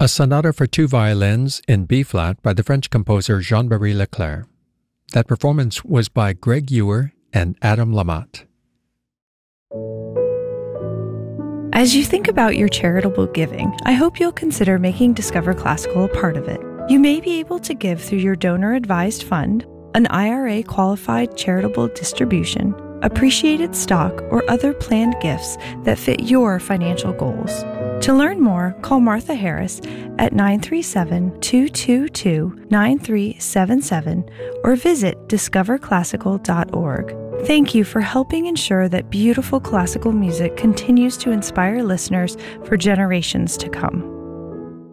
a sonata for two violins in B-flat by the French composer Jean-Marie Leclerc. That performance was by Greg Ewer and Adam Lamotte. As you think about your charitable giving, I hope you'll consider making Discover Classical a part of it. You may be able to give through your donor-advised fund, an IRA-qualified charitable distribution, appreciated stock, or other planned gifts that fit your financial goals. To learn more, call Martha Harris at 937-222-9377 or visit discoverclassical.org. Thank you for helping ensure that beautiful classical music continues to inspire listeners for generations to come.